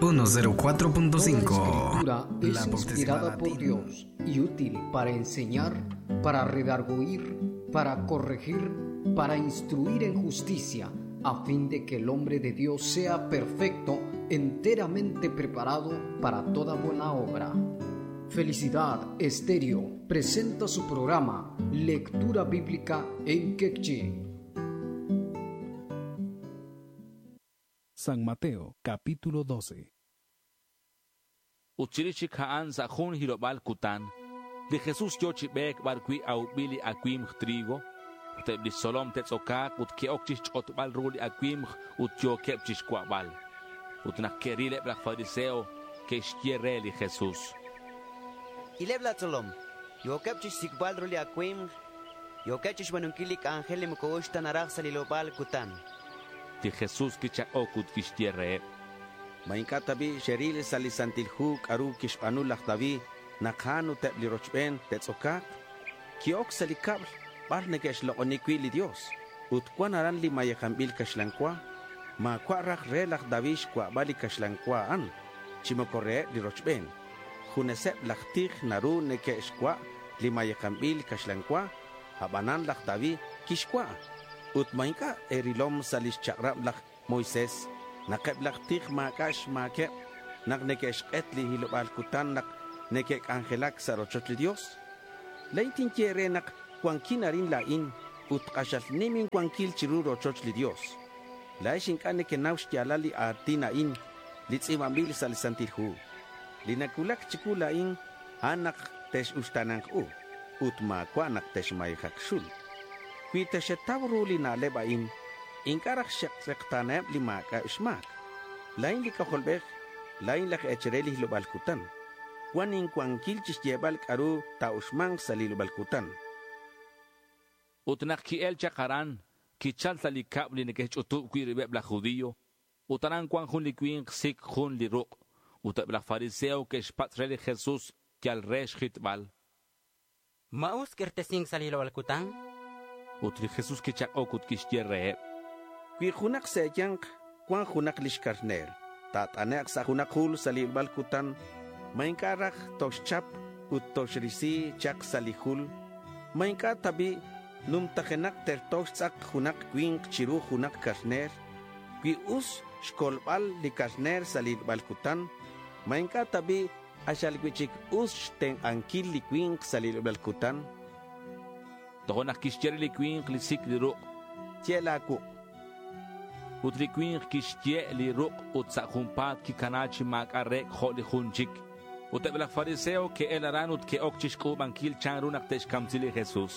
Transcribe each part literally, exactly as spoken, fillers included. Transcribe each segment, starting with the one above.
ciento cuatro punto cinco. Toda escritura es inspirada por Dios y útil para enseñar, para redarguir, para corregir, para instruir en justicia, a fin de que el hombre de Dios sea perfecto, enteramente preparado para toda buena obra. Felicidad Estéreo presenta su programa Lectura Bíblica en Quechua. San Mateo, capítulo doce. Uchirichi kaan sa jun hirobal kutan. De Jesús yochi bek barqui au bili aquim trigo. Te bisolom te tsokak ut ke okchich otbal ruli aquim ut yo kepchich kwabal. Ut na kerile blak fariseo que estierreli Jesús. Ile blatzolom. Yo kepchich sikbal ruli aquim. Yo kepchich manunkilik angelim koshta narag salilobal kutan. De Jesús kichak okut kistierre. Mainka tabi sheril salisantilhu karu kishpanu laktavi nakhanu tebli rochben tetzokak. Kiok salikabl barnekesh looniqui li Dios. Utkwan li mayakambil kashlankwa. Ma kwarak relak davish kwa bali kashlankwa an. Chimokorre li rochben. Junesep laktik naru nekesh kwa li mayakambil kashlankwa. Habanan laktavi kishkwa. Utmainka erilom salis chakrab lak Moises. Nakep lak tik makash makep. Nak nekesh etli hilobal kutan nak nekek angelak sa rochotli Dios. Laitin kiere nak kwankinarin lain. Utkashal nimin kwankil chiru rochotli Dios. Laishin ka neke naush tialali artinain. Litzimambil salisantilhu. Linakulak chikulain. Anak tesh ustanang u. Utma kwa anak tesh mayakakshul. Kuita shetawruli na lebain, inkarak shektaneb limaka ishmak. Lain lika holbek, lain lak echereli lobalkutan. Kwanin kwankil chisjebal karu ta usmang salilobalkutan. Utnak ki el chakaran, ki chal talikab li nekech utub kuiribeb la judío. Utaran kwan hun likwin sik hun liruk. Utab la fariseo que espatreli Jesús que al resh hitbal. Maus kertesing salilobalkutan? Utri Jesús que chak okut kistierre. Kui hunak seyang, kwan hunak lishkarner. Tat anek sa hunak hul salil balkutan. Mainkarak toshchap ut toshrisi chak salihul. Mainka tabi num takenak ter toshchak hunak kwing chiru hunak karner. Kui us shkolbal li karner salil balkutan. Mainka tabi ashal kwichik us ten ankil li kwing salil balkutan. Tohonak kistierre li kwing li sik li ruk. Tiela ku. Utri kwing kistie li ruk ut sa humpat ki kanachi mak arek ho li hunchik. Utab la fariseo que el aranut que okchish ko bankil chan runak tesh kamzili Jesús.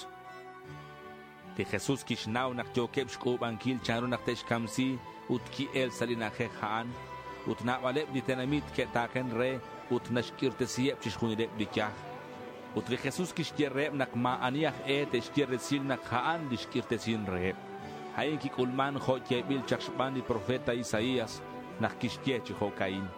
De Jesús kishnau nak jokeb shko bankil chan runak tesh kamsi ut ki el salinaje haan. Ut na waleb li tenamit ke taken re ut nashkirte siep chishkunirep li kyah. Utri Jesús kistierre nak ma aniach et estierre sil nak haan lishkirte sin re. Hayin ki kulman ho kebil chakshban di profeta Isaías nak kistie chiho kain.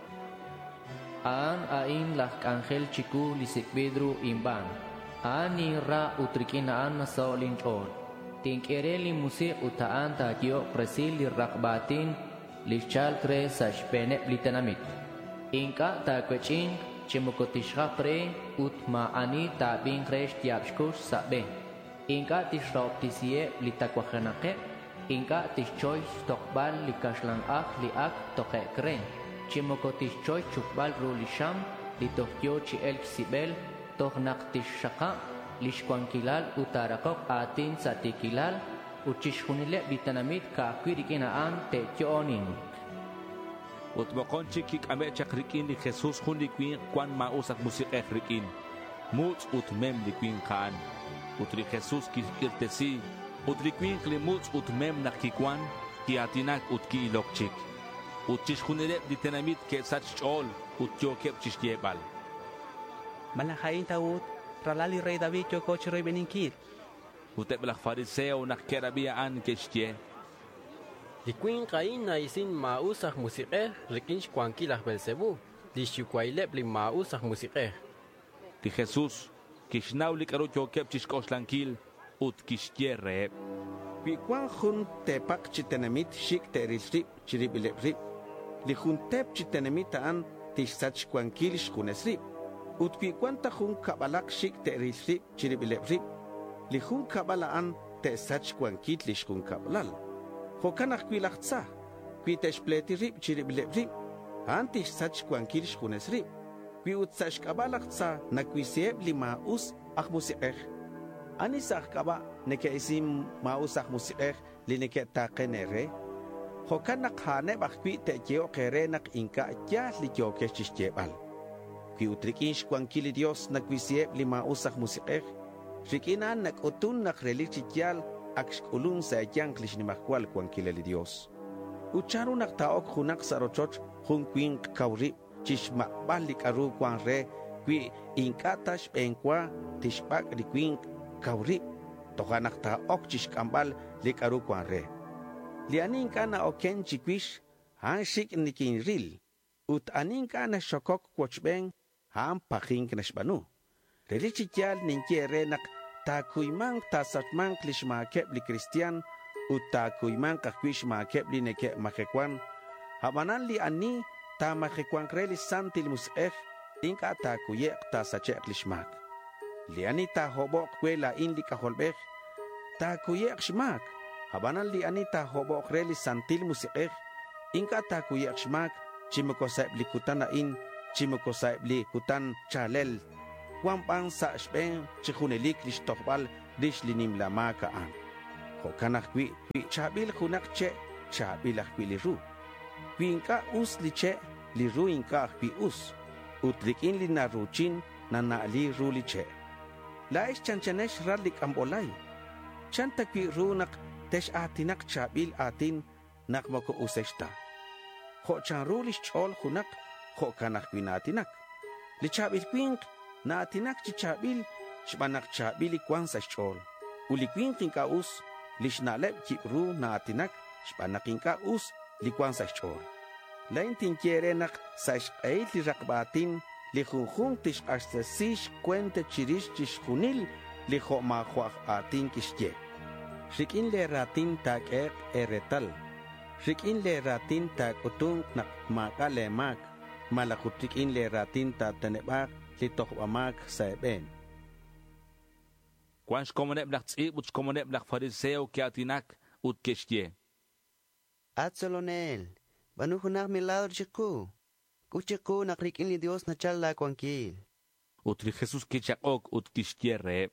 Aan ain lak angel chiku lisik Pedro imban. Ani ra utrikinaan na saolin chol. Tinkereli muse utaan takyo presil li rakbatin lishchal kre sa shpenep litanamit. Inka takwechin Chimukotishra pre ut maani tabin kresh tiapshkush sabe. Inka tishrop tisie litakwajanake. Inka tishchoy stokbal likashlan ak li ak toke kren. Chimukotishchoy chukbal rulisham litokyo chi el kisibel tohnak tishaka lishkwankilal utarakok atin satikilal uchishunile bitanamit ka kwirikinaan te onin. Utmokonchi kik ame chakrikin li Jesús hun likwin kwan mausak musikeh rikin. Muts ut mem likwin kaan. Utri Jesús ki irtesi. Utrikwin kli muts ut mem nakikwan ki atinak ut ki ilokchik. Utchish hunirep di tenamit ke sach chol ut yokep chishtiyebal. Malahain taut, ralali rey David yo koch rey beninkit. Utep la fariseo nak kerabiyaan keshtie. Likwin kain na isin mausah musikeh rikinch kwankilah belsebu. Lishyukwailep li mausah musikeh. Di Jesús, kishnau likarut yokep chishkoslankil ut kishtierre. Kui kwan hun tepak chitenamit shik terilrip chiribileprip. li juntep chitenemita an tixsach kwankilish kunesrib. Utpi kwanta jun kabalak shik te rilrib chiribilebrib. Li jun kabalaan te sach kwankit lish jun kabalal. Hokanak kwilachtsa, kwiteshpleti rib chiribilebrib. Han tixsach kwankilish kunesrib. Kwi utsash kabalaksa na kwisieb li maus akmusiqeh. Anisak kaba neke isim maus akmusiqeh li neke taqenere. Hokanak hane bakwi te kio kere nak inka ya li kio keshishjebal. Kwi utrikinsh kwankili Dios na kwisieb li maus akmusiqeh. Rikinan nak utun nak relichikyal akshkulun sa yanklish ni makwal kwankile li Dios. Ucharu nak taok hunak sarochoch hun kwink kaurib. Chishma balik aru kwan re kwi inkatash penkwa tishpak di kwink kaurip tohanak ta ok chishkambal lik aru kwan re li anin kana oken chikwish han shik nikin ril ut anin kana shokok kwochbeng han paking nashbanu relichikyal ninkiere nak ta kuymang ta satmang klishma kebli kristian ut ta kuymang kakwish ma kebli neke makekwan habanan li ani ta makikwankreli santil mus'ef inka ta kuyek ta sachek lishmak. Liani ta hobok kwe la in li kaholbek ta kuyek shmak. Habanan liani ta hobok reli santil mus'ef inka ta kuyek shmak chimukosaib li kutan na in chimukosaib li kutan chalel. Wampang sa shpeng chihunelik lish tokbal dish linim lama kaan. Hokanak kwi chabil hunak che chabil akwi liru. Kwinka us li che li ruinka kwi us. Utrikin li na ruchin na naali ru li che. Laish chanchanesh ralik ambolay. Chanta kwi runak tesh atinak chabil atin nak mako useshta. Ho chan rulish chol hunak ho kanak kwi na atinak. Li chabil kwink na atinak chi chabil shbanak chabil ikwan sa chol. Uli kwink inka us lish nalep ki ru na atinak shbanak inka us likwan sa chol. Lain tinkiere nak sa shqay li rakbatin li junjun tish astasish kwente chirish tish junil li ho ma huaj atin kishye. Shikin le ratin tak ek eretal. Shikin le ratin tak utung nak maka le mak. Malakutikin le ratin ta tanebak li tohbamak sa eben. Kwansh komoneb lak tzib uch komoneb lak fariseo ki atinak ut kishye. Atsolonel, banuhunak milagro chiku. Kuchiku nakrikin li Dios na chala kwankil. Utri Jesus kichakok ut kishkierre.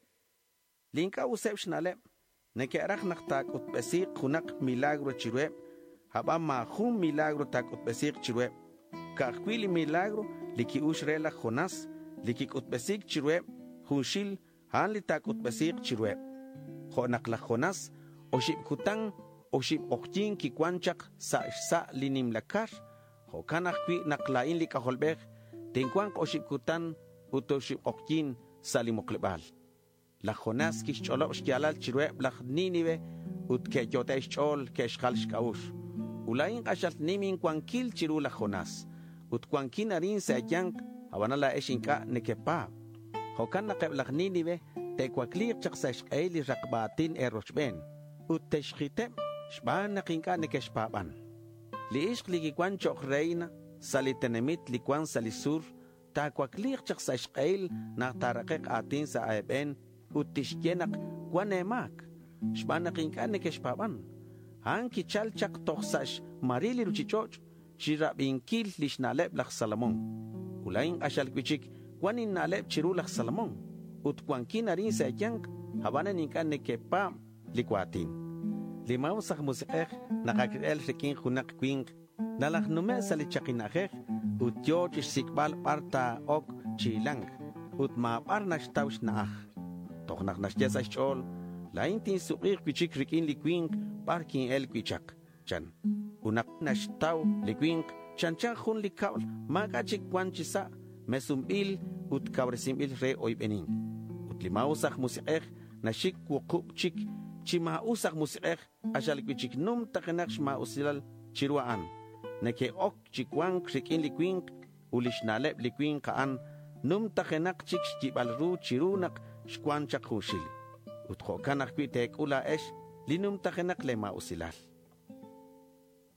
Linka usep shnalep. Neke arak naktak ut besik hunak milagro chirweb. Haba mahum milagro tak ut besik chirweb. Kakwili milagro liki ushrela Jonas. Liki ut besik chirweb. Hunshil han li tak ut besik chirweb. Honak la Jonas. Oship kutang. Oship okjin ki kwanchak sa sa linim lakar. Hokanak kwi naklain li kaholbek. Tinkwank oship kutan utoship okjin sa limoklebal. La Jonas kish cholok shkialal chirweb lak ninive ut ke yotesh chol ke shkal shkaush. Ulain kashalt nimin kwankil chiru la Jonas. Ut kwankin arin sa yank habanala eshinka nekepa. Hokan nakeb lak ninive te kwaklir chak sa shkaili rakbatin eroshben. Ut teshkitem shban nakinka nekeshpaban. Liishk likikwan chok reina salitenemit likwan salisur ta kwaklir chak sa shkail na tarakek atin sa aeben ut tishkenak kwanemak. Shban nakinka nekeshpaban. Han kichal chak toxsash marili ruchichoch chirabinkil lishnaleb lak Salomon. Ulain ashal kwichik kwanin naleb chiru lak Salomon. Ut kwankin arin sa yank habanan inka nekepa likwatin. Limaw sa musikeh nakakirel riking hunak kwink nalak nume sa lichakinakeh ut yoj sikbal parta ok chilang ut mapar nashtawsh naah. Toknak nashtya sa chol lain tin subir kwichik rikin likwink parking el kwichak chan. Unak nashtaw likwink chan chan hun likawl magachik kwanchisa mesumbil ut kawresimbil re oibening. Ut limaw sa musikeh nashik wukub chik chima usak musikeh ashal kwichik num takenak shma usilal chiruaan. Neke ok chikwang krikin likwink ulish nalep likwink kaan num takenak chik shkibalru chirunak shkwan chak hushil. Utko kanak kwitek ula esh linum takenak lema usilal.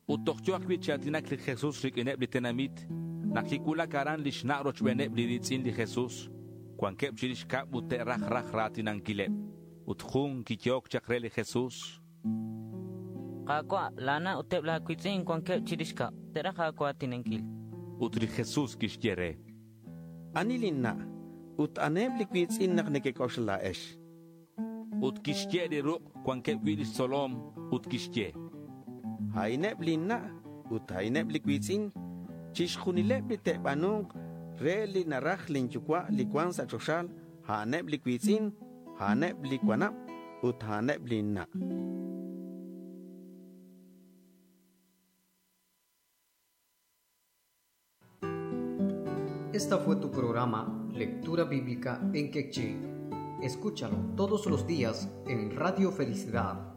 Utochtioak bichatinak li Jesús rik eneb li tenamit. Nakikula karan li shnaroch beneb li ritzin li Jesús. Kwan kep chirish kap ute rach rach ratinan kileb. Utjun kikiok chakre li Jesús. Kakwa lana uteb la kuitzin kwan kep chirishka. Tera kakwa tinenkil. Utri Jesús kishyere. Anilina. Ut aneb li kuitzin nak nekekosh la esh. Ut kishye li ruk kwan kep wilis solom. Ut kishye. Haineb linna. Ut haineb li kuitzin. Chishkunileb li tebanung. Re li naraj linchukwa li kwan sa choshal. Haneb li kuitzin. Haneb li kwanap. Ut haneb linna. Esta fue tu programa Lectura Bíblica en Quechí. Escúchalo todos los días en Radio Felicidad